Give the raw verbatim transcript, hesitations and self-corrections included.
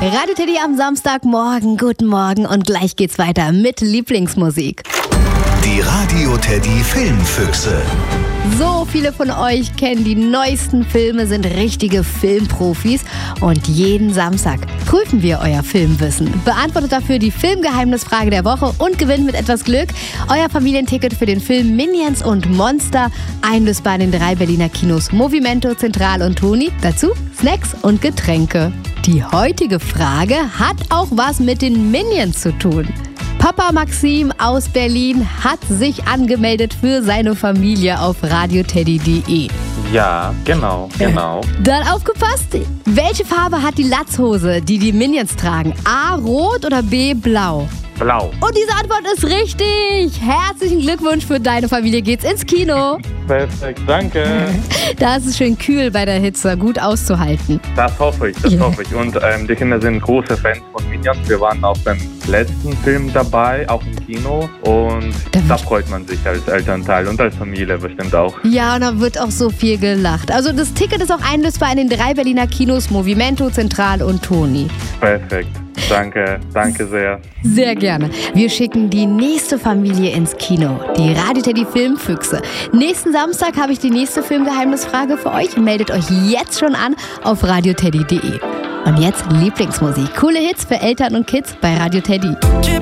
Radio Teddy am Samstagmorgen. Guten Morgen und gleich geht's weiter mit Lieblingsmusik. Die Radio Teddy Filmfüchse. So viele von euch kennen die neuesten Filme, sind richtige Filmprofis und jeden Samstag prüfen wir euer Filmwissen. Beantwortet dafür die Filmgeheimnisfrage der Woche und gewinnt mit etwas Glück euer Familienticket für den Film Minions und Monster, einlösbar in den drei Berliner Kinos Movimento, Zentral und Toni. Dazu Snacks und Getränke. Die heutige Frage hat auch was mit den Minions zu tun. Papa Maxim aus Berlin hat sich angemeldet für seine Familie auf radioteddy punkt de. Ja, genau, genau. Dann aufgepasst, welche Farbe hat die Latzhose, die die Minions tragen? A, rot oder B, blau? Blau. Und diese Antwort ist richtig. Herzlichen Glückwunsch, für deine Familie geht's ins Kino. Perfekt, danke. Da ist es schön kühl bei der Hitze, gut auszuhalten. Das hoffe ich, das Ja. hoffe ich. Und ähm, die Kinder sind große Fans von Minions. Wir waren auch beim letzten Film dabei, auch im Kino. Und Da da wird- freut man sich als Elternteil und als Familie bestimmt auch. Ja, und da wird auch so viel gelacht. Also das Ticket ist auch einlösbar in den drei Berliner Kinos Movimento, Zentral und Toni. Perfekt. Danke, danke sehr. Sehr gerne. Wir schicken die nächste Familie ins Kino. Die Radio Teddy Filmfüchse. Nächsten Samstag habe ich die nächste Filmgeheimnisfrage für euch. Meldet euch jetzt schon an auf radioteddy punkt de. Und jetzt Lieblingsmusik. Coole Hits für Eltern und Kids bei Radio Teddy.